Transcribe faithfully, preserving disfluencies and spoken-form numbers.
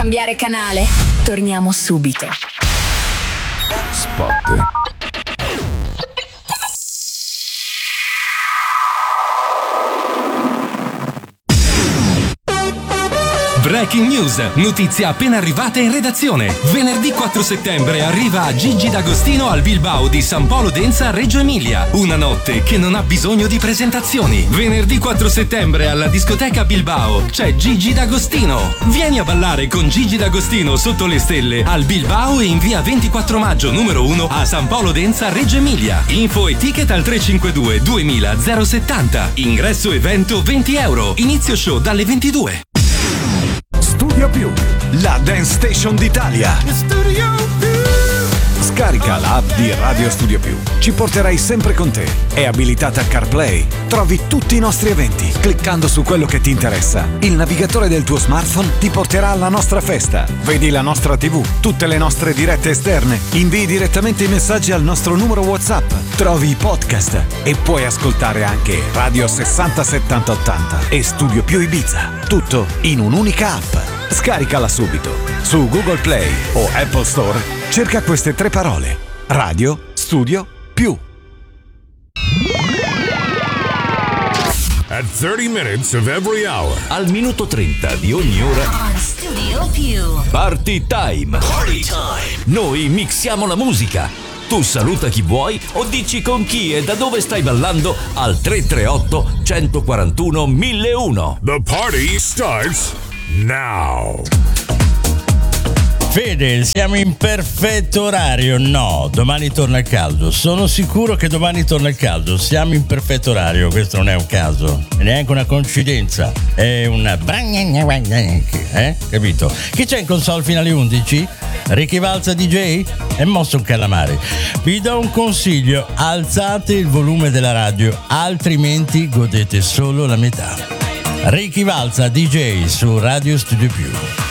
Cambiare canale. Torniamo subito. Spot. Breaking news, notizia appena arrivata in redazione. Venerdì quattro settembre arriva Gigi D'Agostino al Bilbao di San Polo Denza, Reggio Emilia. Una notte che non ha bisogno di presentazioni. Venerdì quattro settembre alla discoteca Bilbao c'è Gigi D'Agostino. Vieni a ballare con Gigi D'Agostino sotto le stelle al Bilbao e in via ventiquattro maggio numero uno a San Polo Denza, Reggio Emilia. Info e ticket al tre cinque due duemila zero settanta. Ingresso evento venti euro. Inizio show dalle ventidue. Studio Più, la dance station d'Italia. Scarica l'app di Radio Studio Più. Ci porterai sempre con te. È abilitata a CarPlay. Trovi tutti i nostri eventi. Cliccando su quello che ti interessa, il navigatore del tuo smartphone ti porterà alla nostra festa. Vedi la nostra tivù, tutte le nostre dirette esterne. Invii direttamente i messaggi al nostro numero WhatsApp. Trovi i podcast e puoi ascoltare anche Radio sessanta settanta ottanta e Studio Più Ibiza. Tutto in un'unica app. Scaricala subito. Su Google Play o Apple Store cerca queste tre parole: Radio Studio Più. At thirty minutes of every hour. Al minuto trenta di ogni ora. On Studio Più. Party time. Party time. Noi mixiamo la musica. Tu saluta chi vuoi o dici con chi e da dove stai ballando al tre tre otto uno quattro uno mille uno. The party starts now. Fede, siamo in perfetto orario? No, domani torna il caldo. Sono sicuro che domani torna il caldo. Siamo in perfetto orario, questo non è un caso, è neanche una coincidenza. È una... Eh? Capito? Chi c'è in console fino alle undici? Ricky Valza D J? È mosso un calamare. Vi do un consiglio: alzate il volume della radio, altrimenti godete solo la metà. Ricky Valza D J su Radio Studio Più.